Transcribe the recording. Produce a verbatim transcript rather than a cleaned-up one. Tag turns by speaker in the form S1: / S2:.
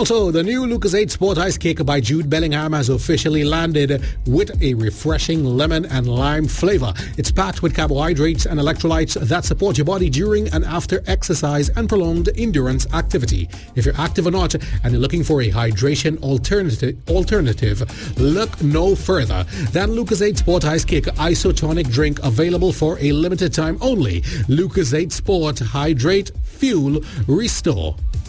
S1: Also, the new Lucozade Sport Ice Kick by Jude Bellingham has officially landed with a refreshing lemon and lime flavor. It's packed with carbohydrates and electrolytes that support your body during and after exercise and prolonged endurance activity. If you're active or not and you're looking for a hydration alternative, alternative, look no further than Lucozade Sport Ice Kick Isotonic Drink, available for a limited time only. Lucozade Sport, hydrate, fuel, restore.